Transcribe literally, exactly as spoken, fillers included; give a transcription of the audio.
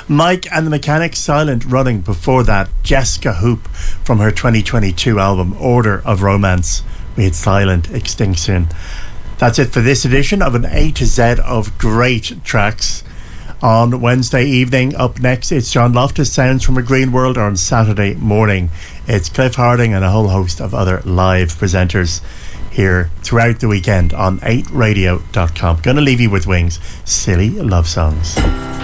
Mike and the Mechanics, Silent Running. Before that, Jessica Hoop from her twenty twenty-two album Order of Romance. We had Silent Extinction. That's it for this edition of an A to Z of great tracks. On Wednesday evening, up next, it's John Loftus, Sounds from a Green World. Or on Saturday morning, it's Cliff Harding and a whole host of other live presenters here throughout the weekend on eight radio dot com. Gonna leave you with Wings, Silly Love Songs.